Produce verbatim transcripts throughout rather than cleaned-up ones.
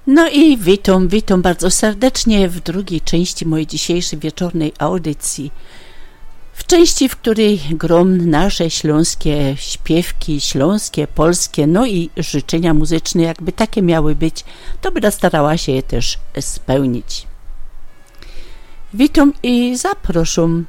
No i witam, witam bardzo serdecznie w drugiej części mojej dzisiejszej wieczornej audycji. W części, w której grom nasze śląskie śpiewki, śląskie, polskie, no i życzenia muzyczne, jakby takie miały być, to będę starała się je też spełnić. Witam i zapraszam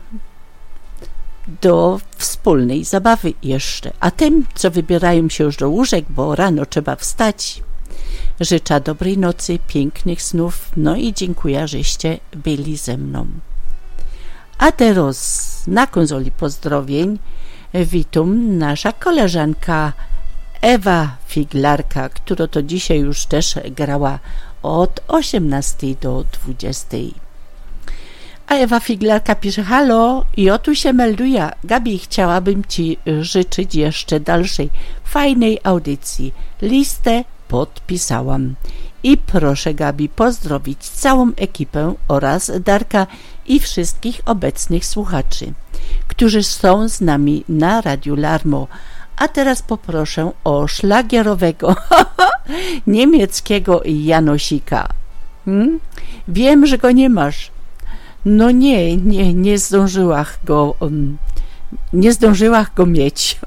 do wspólnej zabawy jeszcze. A tym, co wybierają się już do łóżek, bo rano trzeba wstać, życzę dobrej nocy, pięknych snów, no i dziękuję, żeście byli ze mną. A teraz na konsoli pozdrowień witam nasza koleżanka Ewa Figlarka, która to dzisiaj już też grała od osiemnastej do dwudziestej. A Ewa Figlarka pisze: halo, i o tu się melduje. Gabi, chciałabym Ci życzyć jeszcze dalszej fajnej audycji. Listę podpisałam. I proszę, Gabi, pozdrowić całą ekipę oraz Darka i wszystkich obecnych słuchaczy, którzy są z nami na Radiu Larmo. A teraz poproszę o szlagierowego niemieckiego Janosika. Hmm? Wiem, że go nie masz. No nie, nie, nie zdążyłach go, um, nie zdążyłach go mieć.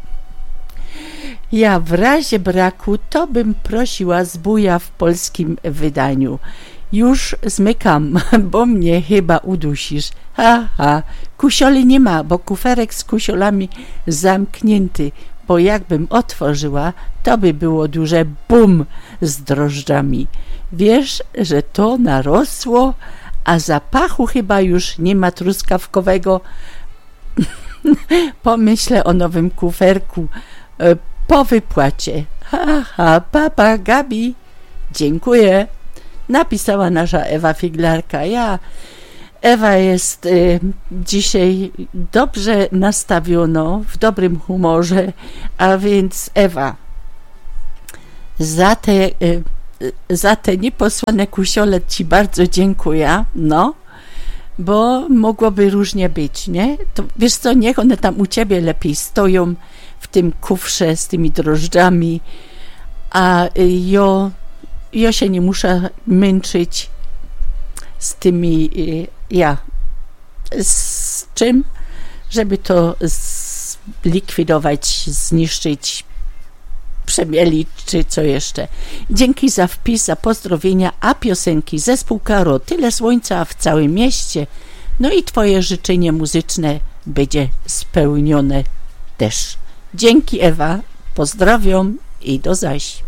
Ja w razie braku to bym prosiła zbuja w polskim wydaniu. Już zmykam, bo mnie chyba udusisz. Ha, ha, kusioli nie ma, bo kuferek z kusiolami zamknięty, bo jakbym otworzyła, to by było duże bum z drożdżami. Wiesz, że to narosło, a zapachu chyba już nie ma truskawkowego. Pomyślę o nowym kuferku po wypłacie. Ha, ha, papa, Gabi. Dziękuję. Napisała nasza Ewa Figlarka. Ja, Ewa jest y, dzisiaj dobrze nastawiona, w dobrym humorze, a więc Ewa, za te, y, za te nieposłane kusiole Ci bardzo dziękuję, no, bo mogłoby różnie być, nie? To wiesz co, niech one tam u Ciebie lepiej stoją w tym kufrze z tymi drożdżami, a jo, jo się nie muszę męczyć z tymi, ja, z czym, żeby to zlikwidować, zniszczyć, przemielić, czy co jeszcze. Dzięki za wpis, za pozdrowienia, a piosenki zespół Karo, Tyle słońca w całym mieście, no i Twoje życzenie muzyczne będzie spełnione też. Dzięki, Ewa, pozdrawiam i do zaś.